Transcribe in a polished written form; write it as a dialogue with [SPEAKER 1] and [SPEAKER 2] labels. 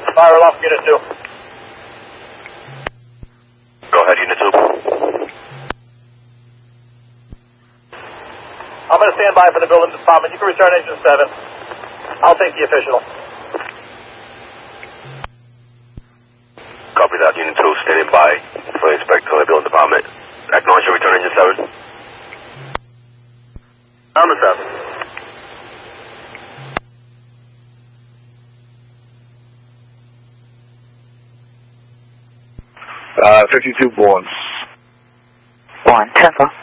[SPEAKER 1] Fire alarm, Unit 2.
[SPEAKER 2] Go ahead, Unit 2.
[SPEAKER 1] I'm going to stand by for the building department. You can return Engine 7. I'll take the official.
[SPEAKER 2] Copy that, Unit 2. Standing by for the inspector of the building department. Acknowledge your return Engine 7.
[SPEAKER 1] On the 7.
[SPEAKER 3] 52 Bourne.
[SPEAKER 4] 1, 10-4.